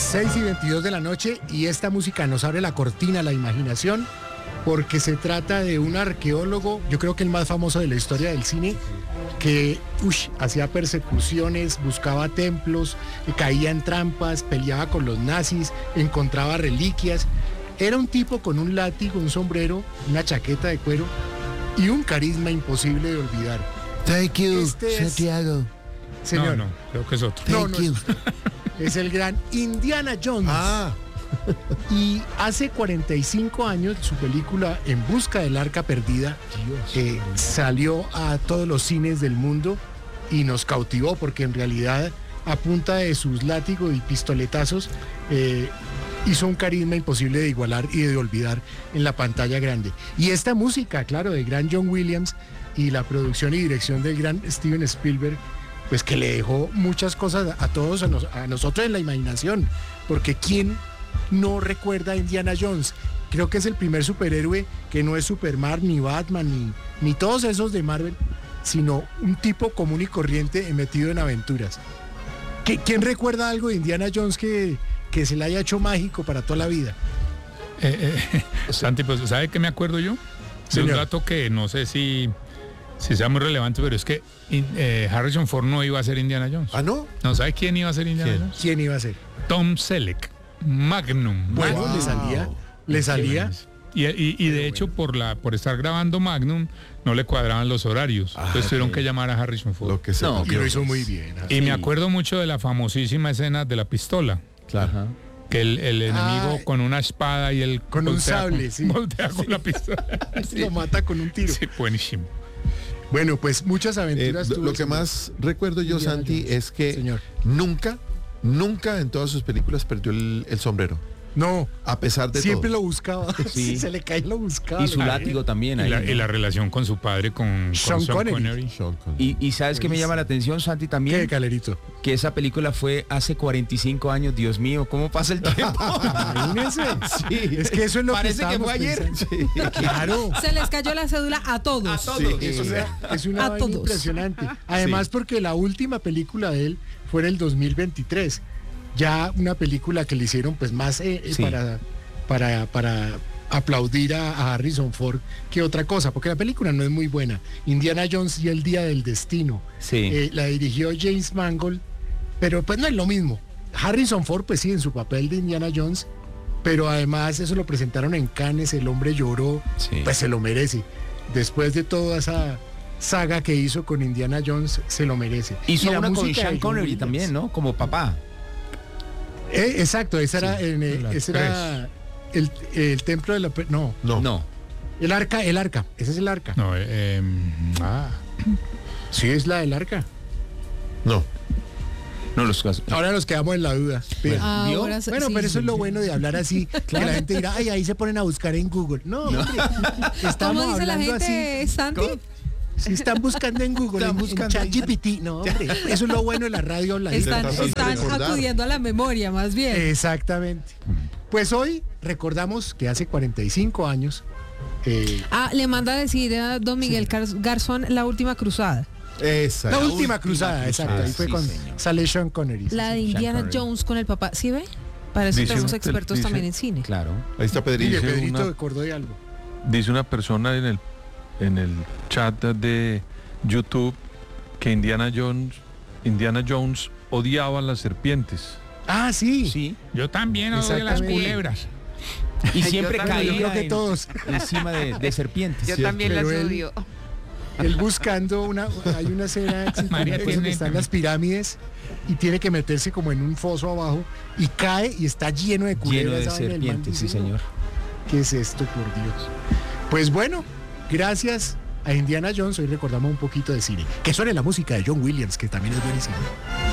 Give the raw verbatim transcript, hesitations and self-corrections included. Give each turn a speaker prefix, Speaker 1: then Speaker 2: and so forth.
Speaker 1: seis y veintidós de la noche y esta música nos abre la cortina a la imaginación porque se trata de un arqueólogo, yo creo que el más famoso de la historia del cine, que ush, hacía persecuciones, buscaba templos, caía en trampas, peleaba con los nazis, encontraba reliquias. Era un tipo con un látigo, un sombrero, una chaqueta de cuero y un carisma imposible de olvidar.
Speaker 2: Thank you,
Speaker 1: Este es-
Speaker 2: Santiago.
Speaker 1: Señor,
Speaker 3: No, no, creo que es otro.
Speaker 1: No,
Speaker 2: Thank
Speaker 1: no
Speaker 2: you.
Speaker 1: es, es el gran Indiana Jones.
Speaker 2: Ah,
Speaker 1: Y hace cuarenta y cinco años su película En busca del arca perdida eh, salió a todos los cines del mundo y nos cautivó porque en realidad a punta de sus látigos y pistoletazos eh, hizo un carisma imposible de igualar y de olvidar en la pantalla grande. Y esta música, claro, del gran John Williams y la producción y dirección del gran Steven Spielberg, pues que le dejó muchas cosas a todos, a, nos- a nosotros en la imaginación, porque ¿quién no recuerda a Indiana Jones? Creo que es el primer superhéroe que no es Superman, ni Batman, ni, ni todos esos de Marvel, sino un tipo común y corriente metido en aventuras. ¿Qui- ¿Quién recuerda algo de Indiana Jones que, que se le haya hecho mágico para toda la vida?
Speaker 3: Eh, eh, Santi, pues, ¿sabe qué me acuerdo yo? De
Speaker 1: Señor.
Speaker 3: un dato que no sé si, si sea muy relevante, pero es que in- eh, Harrison Ford no iba a ser Indiana Jones.
Speaker 2: ¿ah, no?
Speaker 3: ¿No sabe quién iba a ser Indiana
Speaker 2: ¿Quién?
Speaker 3: Jones?
Speaker 1: ¿Quién iba a ser?
Speaker 3: Tom Selleck, Magnum.
Speaker 1: Bueno,
Speaker 2: Wow.
Speaker 1: le salía, le salía.
Speaker 3: Y, y- y de hecho, por la por estar grabando Magnum, no le cuadraban los horarios.
Speaker 2: Ah,
Speaker 3: Entonces tuvieron
Speaker 2: ok.
Speaker 3: que llamar a Harrison Ford.
Speaker 2: Lo que se
Speaker 4: No,
Speaker 1: Y lo hizo muy bien.
Speaker 3: Y me acuerdo mucho de la famosísima escena de la pistola.
Speaker 2: Claro.
Speaker 3: Que el, el enemigo
Speaker 1: Ah,
Speaker 3: con una espada y él
Speaker 1: con un sable, sí.
Speaker 3: voltea con la pistola.
Speaker 1: Lo mata con un tiro.
Speaker 3: Sí, buenísimo.
Speaker 1: Bueno, pues muchas
Speaker 2: Eh,
Speaker 1: aventuras.
Speaker 2: lo
Speaker 1: tuvo
Speaker 2: lo
Speaker 1: el
Speaker 2: que
Speaker 1: señor.
Speaker 2: más recuerdo yo,
Speaker 1: Indiana
Speaker 2: Santi,
Speaker 1: Jones.
Speaker 2: es que
Speaker 1: Señor.
Speaker 2: nunca, nunca en todas sus películas perdió el, el sombrero.
Speaker 1: No,
Speaker 2: A pesar de
Speaker 1: siempre
Speaker 2: todo.
Speaker 1: lo buscaba.
Speaker 4: Sí.
Speaker 1: Se le cae lo buscaba.
Speaker 4: Y su
Speaker 1: Lo-
Speaker 4: látigo también
Speaker 3: Y
Speaker 4: ahí.
Speaker 3: la,
Speaker 4: ¿no?
Speaker 3: y la relación con su padre, con, con
Speaker 1: Sean
Speaker 3: Sean
Speaker 1: Connery.
Speaker 3: Connery.
Speaker 2: Sean Connery.
Speaker 4: Y, y sabes que me llama la atención, Santi,
Speaker 1: ¿Qué,
Speaker 4: también,
Speaker 1: Calerito?
Speaker 4: que esa película fue hace cuarenta y cinco años. Dios mío, ¿cómo pasa el tiempo?
Speaker 1: Imagínense.
Speaker 4: Sí.
Speaker 1: Es que eso es lo
Speaker 4: Parece
Speaker 1: que
Speaker 4: que
Speaker 1: estábamos
Speaker 4: fue ayer.
Speaker 1: pensando. Claro.
Speaker 5: Se les cayó la cédula a todos.
Speaker 4: A todos.
Speaker 2: Sí.
Speaker 1: Es una, es una
Speaker 5: A
Speaker 1: vaina
Speaker 5: todos.
Speaker 1: impresionante. Además,
Speaker 2: Sí.
Speaker 1: porque la última película de él fue en el dos mil veintitrés. Ya una película que le hicieron pues más eh, eh,
Speaker 4: Sí.
Speaker 1: para, para, para aplaudir a, a Harrison Ford que otra cosa, porque la película no es muy buena. Indiana Jones y el Día del Destino.
Speaker 4: Sí.
Speaker 1: Eh, la dirigió James Mangold, pero pues no es lo mismo. Harrison Ford, pues sí, en su papel de Indiana Jones, pero además eso lo presentaron en Cannes, el hombre lloró,
Speaker 4: Sí.
Speaker 1: pues se lo merece. Después de toda esa saga que hizo con Indiana Jones, se lo merece.
Speaker 4: Hizo
Speaker 1: Y la
Speaker 4: una con
Speaker 1: música de
Speaker 4: Sean
Speaker 1: John
Speaker 4: Connery
Speaker 1: Williams.
Speaker 4: también, ¿no? Como papá.
Speaker 1: Eh, exacto, esa era, en, eh,
Speaker 3: la
Speaker 1: ese era el, el templo de la... pe- No,
Speaker 2: No.
Speaker 4: No.
Speaker 1: el arca, el arca, ese es el arca.
Speaker 3: No, eh, eh, ah,
Speaker 1: Sí, es la del arca.
Speaker 2: No.
Speaker 4: No los casos.
Speaker 1: Ahora nos quedamos en la duda. Pero-
Speaker 5: Ahora se-
Speaker 1: Bueno,
Speaker 5: sí,
Speaker 1: pero eso
Speaker 5: sí,
Speaker 1: es lo
Speaker 5: sí.
Speaker 1: bueno de hablar así, que la gente dirá, ay, ahí se ponen a buscar en Google. No, hombre, estamos
Speaker 5: ¿Cómo dice la
Speaker 1: hablando
Speaker 5: gente,
Speaker 1: así.
Speaker 5: Santi?
Speaker 1: Si están buscando en Google,
Speaker 2: Están
Speaker 1: en,
Speaker 2: buscando
Speaker 1: en ChatGPT, no, hombre, eso es lo bueno de la radio online.
Speaker 5: Están,
Speaker 2: Intentando
Speaker 5: están
Speaker 2: recordar.
Speaker 5: acudiendo a la memoria, más bien.
Speaker 1: Exactamente. Pues hoy recordamos que hace cuarenta y cinco años, eh,
Speaker 5: Ah, le manda a decir a don Miguel Car- Garzón La Última Cruzada.
Speaker 2: Esa.
Speaker 1: la última cruzada, exacto, ahí fue
Speaker 4: sí,
Speaker 1: con
Speaker 4: señor.
Speaker 1: sale Sean Connery. sí,
Speaker 5: La de
Speaker 1: sí.
Speaker 5: Indiana
Speaker 4: Connery.
Speaker 5: Jones con el papá. ¿Sí ve? Para eso
Speaker 6: Dice
Speaker 5: tenemos
Speaker 6: un-
Speaker 5: expertos
Speaker 6: dice-
Speaker 5: también en cine.
Speaker 4: Claro.
Speaker 2: Ahí está
Speaker 1: Mire,
Speaker 2: Pedrito.
Speaker 6: Dice
Speaker 1: Pedrito
Speaker 6: una-
Speaker 1: acordó de algo.
Speaker 6: Dice una persona en el, en el chat de YouTube que Indiana Jones, Indiana Jones odiaba las serpientes.
Speaker 1: Ah, sí.
Speaker 4: Sí.
Speaker 3: yo también odio las
Speaker 1: Exactamente.
Speaker 3: culebras.
Speaker 4: Y siempre
Speaker 1: también,
Speaker 4: caía
Speaker 1: yo creo que
Speaker 4: en-
Speaker 1: todos.
Speaker 4: encima de, de serpientes.
Speaker 7: Yo
Speaker 2: Cierto.
Speaker 7: también las
Speaker 1: Pero él-
Speaker 7: odio.
Speaker 1: Él buscando una, hay una escena en
Speaker 3: María
Speaker 1: donde
Speaker 3: tiene
Speaker 1: están
Speaker 3: también.
Speaker 1: las pirámides y tiene que meterse como en un foso abajo y cae y está lleno de culebras.
Speaker 4: Lleno de
Speaker 1: ¿saben? El man
Speaker 4: serpientes, sí
Speaker 1: dice,
Speaker 4: señor.
Speaker 1: ¿qué es esto, por Dios? Pues bueno, gracias a Indiana Jones, hoy recordamos un poquito de cine. Que suene la música de John Williams, que también es buenísima.